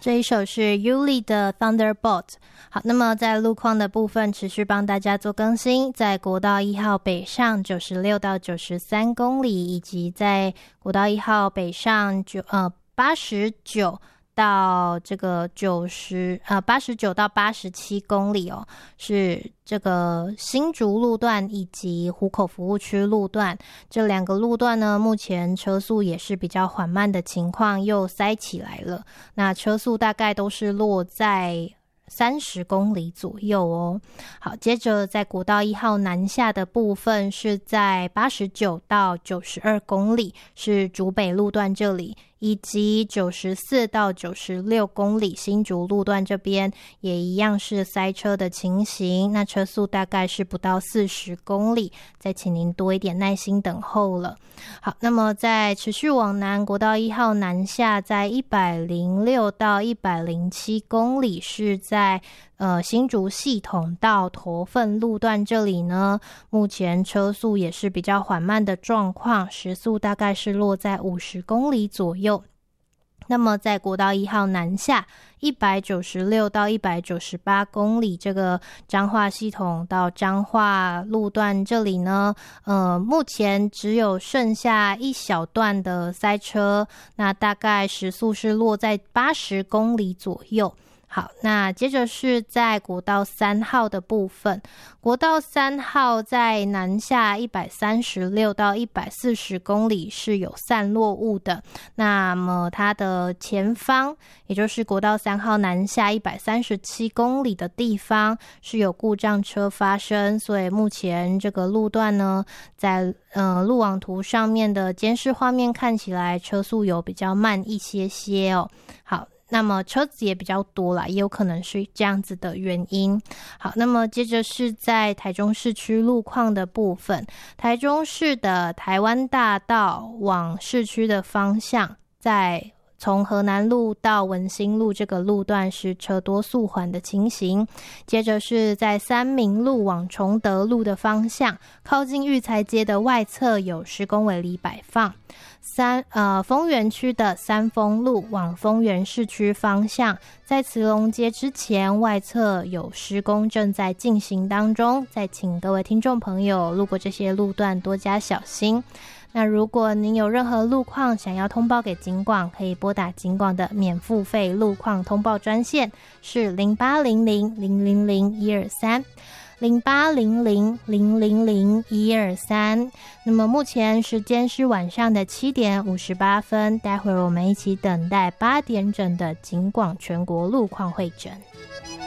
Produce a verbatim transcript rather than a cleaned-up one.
这一首是 Yuli 的 Thunderbolt。 好，那么在路况的部分持续帮大家做更新，在国道一号北上九十六到九十三公里，以及在国道一号北上九呃八十九到这个九十呃八十九到八十七公里哦，是这个新竹路段以及湖口服务区路段，这两个路段呢，目前车速也是比较缓慢的情况，又塞起来了。那车速大概都是落在三十公里左右哦。好，接着在国道一号南下的部分是在八十九到九十二公里，是竹北路段这里，以及九十四到九十六公里新竹路段这边也一样是塞车的情形，那车速大概是不到四十公里，再请您多一点耐心等候了。好，那么在持续往南，国道一号南下在一百零六到一百零七公里，是在呃新竹系统到头份路段这里呢，目前车速也是比较缓慢的状况，时速大概是落在五十公里左右。那么在国道一号南下一百九十六到一百九十八公里，这个彰化系统到彰化路段这里呢，呃，目前只有剩下一小段的塞车，那大概时速是落在八十公里左右。好，那接着是在国道三号的部分，国道三号在南下一百三十六到一百四十公里是有散落物的，那么它的前方，也就是国道三号南下一百三十七公里的地方是有故障车发生，所以目前这个路段呢，在呃路网图上面的监视画面看起来车速有比较慢一些些哦。好，那么车子也比较多啦，也有可能是这样子的原因。好，那么接着是在台中市区路况的部分，台中市的台湾大道往市区的方向，在从河南路到文心路这个路段是车多速缓的情形，接着是在三民路往崇德路的方向，靠近育才街的外侧有施工围篱摆放。三呃，丰原区的三丰路往丰原市区方向，在慈龙街之前外侧有施工正在进行当中，再请各位听众朋友路过这些路段多加小心。那如果您有任何路况想要通报给警广，可以拨打警广的免付费路况通报专线是零八零零零零零一二三。零八零零零零零一二三。那么目前时间是晚上的七点五十八分，待会儿我们一起等待八点整的警广全国路况会诊。